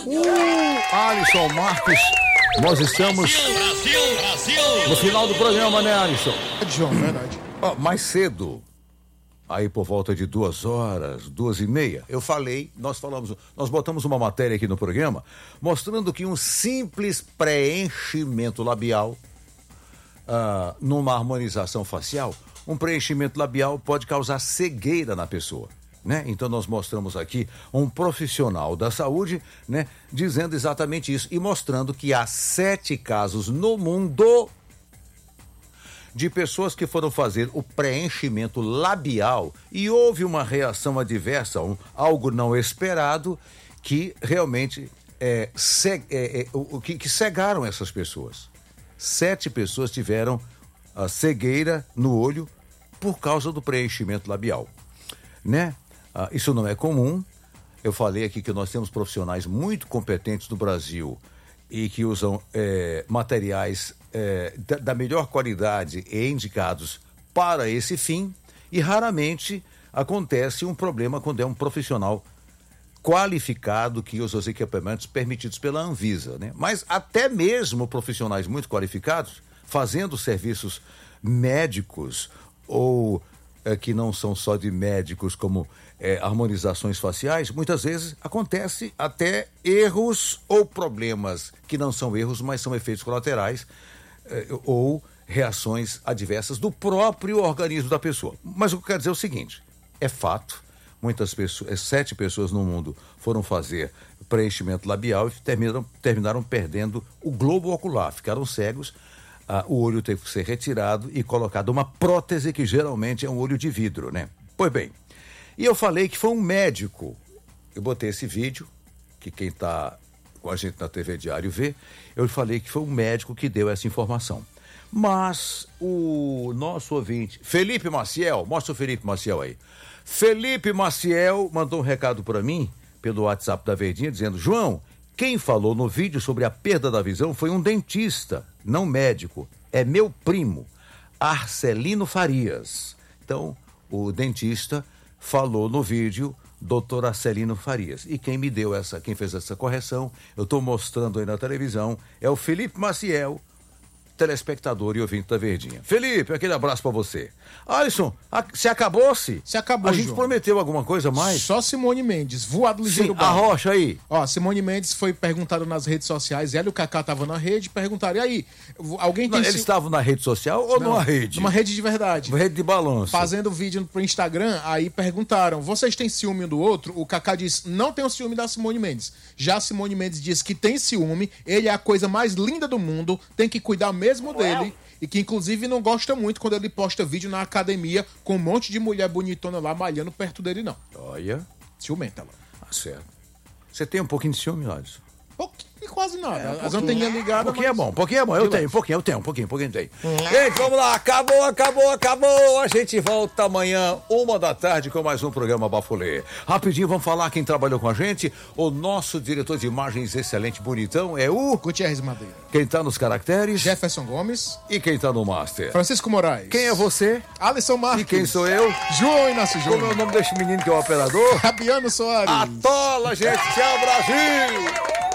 Alisson Marques, nós estamos no final do programa, né, Alisson? João, verdade. Mais cedo, aí por volta de 2h, 2h30, nós botamos uma matéria aqui no programa mostrando que um simples preenchimento labial, numa harmonização facial, um preenchimento labial pode causar cegueira na pessoa, né? Então nós mostramos aqui um profissional da saúde, né, dizendo exatamente isso e mostrando que há 7 casos no mundo de pessoas que foram fazer o preenchimento labial e houve uma reação adversa, algo não esperado, que realmente que cegaram essas pessoas. 7 pessoas tiveram a cegueira no olho por causa do preenchimento labial, né? Isso não é comum. Eu falei aqui que nós temos profissionais muito competentes no Brasil e que usam materiais da melhor qualidade e indicados para esse fim, e raramente acontece um problema quando é um profissional qualificado que usa os equipamentos permitidos pela Anvisa, né? Mas até mesmo profissionais muito qualificados, fazendo serviços médicos ou que não são só de médicos, como harmonizações faciais, muitas vezes acontece até erros ou problemas que não são erros, mas são efeitos colaterais ou reações adversas do próprio organismo da pessoa. Mas o que eu quero dizer é o seguinte, é fato, muitas pessoas, 7 pessoas no mundo foram fazer preenchimento labial e terminaram perdendo o globo ocular, ficaram cegos. O olho teve que ser retirado e colocado uma prótese que geralmente é um olho de vidro, né? Pois bem, e eu falei que foi um médico, eu botei esse vídeo, que quem está com a gente na TV Diário vê, eu falei que foi um médico que deu essa informação. Mas o nosso ouvinte, Felipe Maciel, mostra o Felipe Maciel aí. Felipe Maciel mandou um recado para mim, pelo WhatsApp da Verdinha, dizendo: João, quem falou no vídeo sobre a perda da visão foi um dentista, não médico. É meu primo, Arcelino Farias. Então, o dentista falou no vídeo, Dr. Arcelino Farias. E quem fez essa correção, eu estou mostrando aí na televisão, é o Felipe Maciel, telespectador e ouvinte da Verdinha. Felipe, aquele abraço pra você. Alisson, se acabou-se? Se acabou, A gente João. Prometeu alguma coisa a mais? Só Simone Mendes, voado ligeiro. Sim, a Rocha aí. Simone Mendes foi perguntado nas redes sociais, ela e o Cacá estavam na rede, perguntaram, e aí, alguém tem... Eles estavam na rede social ou numa rede? Numa rede de verdade. Uma rede de balanço. Fazendo vídeo pro Instagram, aí perguntaram, vocês têm ciúme um do outro? O Cacá disse, não tenho ciúme da Simone Mendes. Já a Simone Mendes disse que tem ciúme, ele é a coisa mais linda do mundo, tem que cuidar mesmo dele, e que inclusive não gosta muito quando ele posta vídeo na academia com um monte de mulher bonitona lá malhando perto dele, não. Olha. Ciumenta ela. Certo. Você tem um pouquinho de ciúme, Alisson? Pouquinho, quase nada. As anteninhas ligadas. Pouquinho é bom, pouquinho é bom. Eu tenho, pouquinho tem. Gente, vamos lá. Acabou. A gente volta amanhã, 1h com mais um programa Bafulê. Rapidinho, vamos falar quem trabalhou com a gente. O nosso diretor de imagens excelente, bonitão, é o... Gutierrez Madeira. Quem tá nos caracteres? Jefferson Gomes. E quem tá no master? Francisco Moraes. Quem é você? Alisson Marques. E quem sou eu? João Inácio Júnior. Como é o nome desse menino que é o operador? Fabiano Soares. Atola, gente. Tchau, Brasil.